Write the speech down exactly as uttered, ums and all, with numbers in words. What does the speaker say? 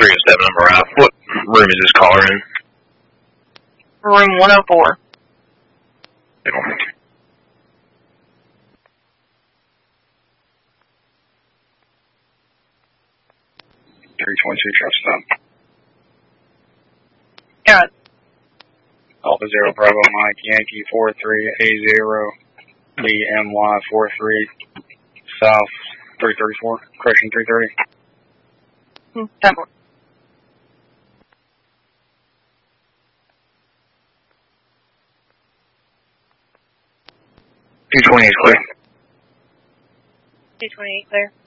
three oh seven, I'm arrived. What room is this caller in? Room one oh four. three twenty-two, truck stop. Got it. Alpha Zero Bravo Mike, Yankee four three A zero, B M Y four three, South three thirty-four, correction three thirty. Hmm, that one. two twenty-eight clear. two twenty-eight clear.